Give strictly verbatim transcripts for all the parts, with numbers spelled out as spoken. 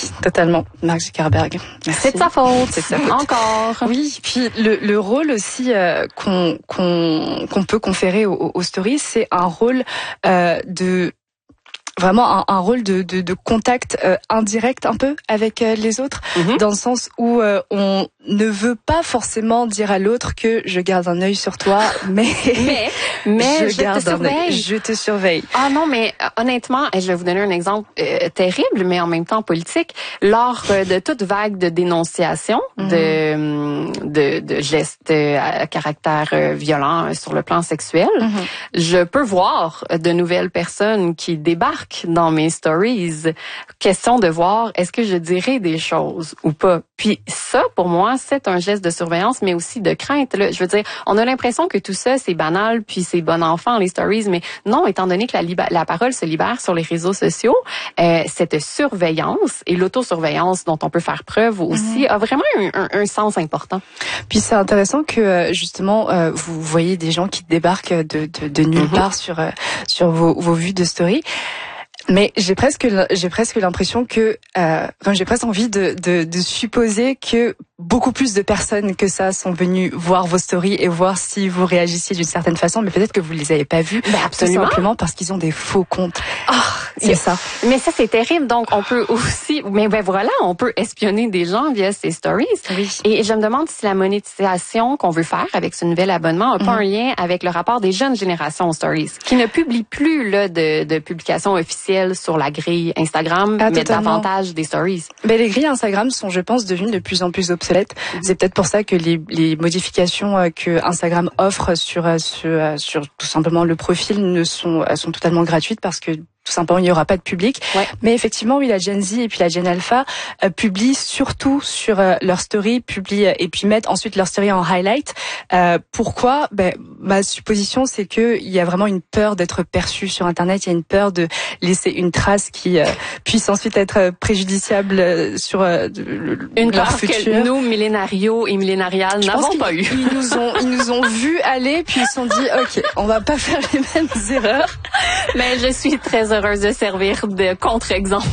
totalement. Mark Zuckerberg. Merci. C'est de sa faute. C'est de sa faute. Encore. Oui, puis le, le rôle aussi euh, qu'on qu'on qu'on peut conférer aux, aux stories, c'est un rôle euh, de vraiment un, un rôle de, de, de contact euh, indirect un peu avec euh, les autres, mm-hmm. dans le sens où euh, on ne veut pas forcément dire à l'autre que je garde un œil sur toi, mais mais, mais je, je garde te surveille. Un œil, je te surveille. Ah non, mais honnêtement, je vais vous donner un exemple euh, terrible, mais en même temps politique. Lors euh, de toute vague de dénonciation mm-hmm. de, de de gestes à caractère euh, violent sur le plan sexuel, mm-hmm. je peux voir de nouvelles personnes qui débarquent dans mes stories. Question de voir, est-ce que je dirais des choses ou pas? Puis ça, pour moi, c'est un geste de surveillance, mais aussi de crainte. Là. Je veux dire, on a l'impression que tout ça, c'est banal, puis c'est bon enfant, les stories, mais non, étant donné que la, liba- la parole se libère sur les réseaux sociaux, euh, cette surveillance et l'autosurveillance dont on peut faire preuve aussi mm-hmm. a vraiment un, un, un sens important. Puis c'est intéressant que, justement, euh, vous voyez des gens qui débarquent de, de, de nulle mm-hmm. part sur, euh, sur vos, vos vues de story. Mais j'ai presque j'ai presque l'impression que euh, enfin, j'ai presque envie de, de de supposer que beaucoup plus de personnes que ça sont venues voir vos stories et voir si vous réagissiez d'une certaine façon, mais peut-être que vous les avez pas vues, ben absolument. Tout simplement parce qu'ils ont des faux comptes. Oh, c'est ça. Mais ça c'est terrible. Donc on peut aussi, mais ben voilà, on peut espionner des gens via ces stories. Oui. Et je me demande si la monétisation qu'on veut faire avec ce nouvel abonnement a pas mm-hmm. un lien avec le rapport des jeunes générations aux stories, qui ne publient plus là de, de publications officielles sur la grille Instagram, ah, mais davantage des stories. Ben les grilles Instagram sont, je pense, devenues de plus en plus obsolètes. Mm-hmm. C'est peut-être pour ça que les, les modifications que Instagram offre sur, sur, sur tout simplement le profil ne sont, sont totalement gratuites parce que tout simplement, il n'y aura pas de public. Ouais. Mais effectivement, oui, la Gen Z et puis la Gen Alpha euh, publient surtout sur euh, leur story, publient et puis mettent ensuite leur story en highlight. Euh, pourquoi? Ben, ma supposition, c'est que il y a vraiment une peur d'être perçu sur Internet. Il y a une peur de laisser une trace qui euh, puisse ensuite être préjudiciable sur euh, le, une leur trace futur. Que nous, millénarios et millénariales, n'avons pas eu. Ils nous ont, ils nous ont vu aller, puis ils se sont dit, ok, on va pas faire les mêmes erreurs. Mais je suis très heureuse de servir de contre-exemple.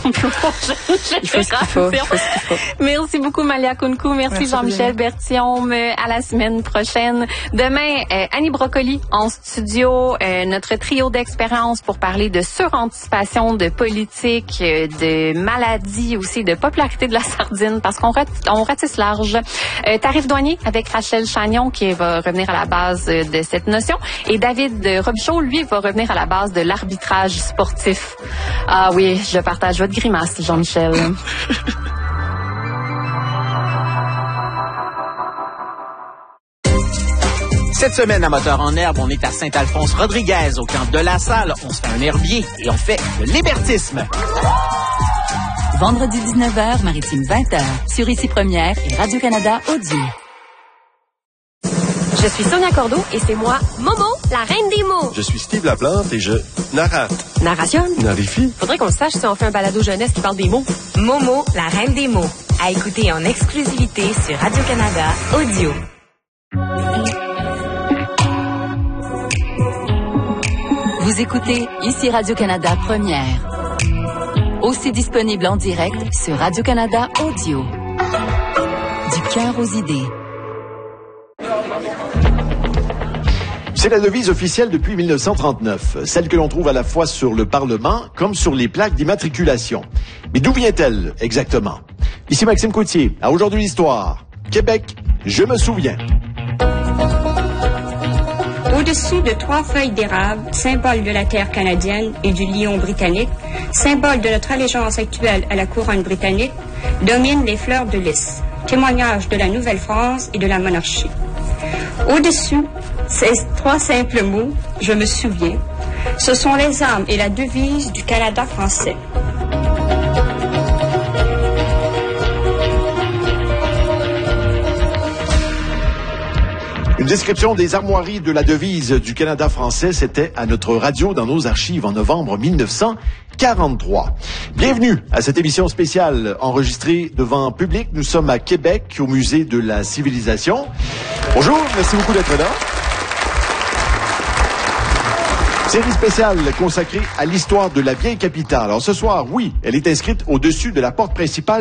il faut ce qu'il faut, il faut ce qu'il faut. Merci beaucoup, Malia Kounkou. Merci, Merci Jean-Michel Berthiaume. À la semaine prochaine. Demain, euh, Annie Brocoli en studio. Euh, notre trio d'expérience pour parler de suranticipation, de politique, euh, de maladie aussi, de popularité de la sardine, parce qu'on rat, on ratisse large. Euh, Tarif douanier avec Rachel Chagnon qui va revenir à la base de cette notion. Et David Robichaud, lui, va revenir à la base de l'arbitrage sportif. Ah oui, je partage votre grimace, Jean-Michel. Cette semaine à Moteur en herbe, on est à Saint-Alphonse-Rodriguez, au camp de la Salle. On se fait un herbier et on fait le libertisme. Vendredi dix-neuf heures, Maritime vingt heures, sur Ici Première et Radio-Canada Audio. Je suis Sonia Cordeau et c'est moi, Momo, la reine des mots. Je suis Steve Laplante et je narrate. Narration. Narifie. Faudrait qu'on le sache si on fait un balado jeunesse qui parle des mots. Momo, la reine des mots. À écouter en exclusivité sur Radio-Canada Audio. Vous écoutez Ici Radio-Canada Première. Aussi disponible en direct sur Radio-Canada Audio. Du cœur aux idées. C'est la devise officielle depuis mille neuf cent trente-neuf, celle que l'on trouve à la fois sur le Parlement comme sur les plaques d'immatriculation. Mais d'où vient-elle exactement? Ici Maxime Coutier, à Aujourd'hui l'Histoire. Québec, je me souviens. Au-dessus de trois feuilles d'érable, symbole de la terre canadienne et du lion britannique, symbole de notre allégeance actuelle à la couronne britannique, dominent les fleurs de lys, témoignage de la Nouvelle-France et de la monarchie. Au-dessus, ces trois simples mots, je me souviens, ce sont les armes et la devise du Canada français. Une description des armoiries de la devise du Canada français, c'était à notre radio dans nos archives en novembre mille neuf cent quarante-trois. Bienvenue à cette émission spéciale enregistrée devant public. Nous sommes à Québec, au Musée de la Civilisation. Bonjour, merci beaucoup d'être là. Série spéciale consacrée à l'histoire de la vieille capitale. Alors ce soir, oui, elle est inscrite au-dessus de la porte principale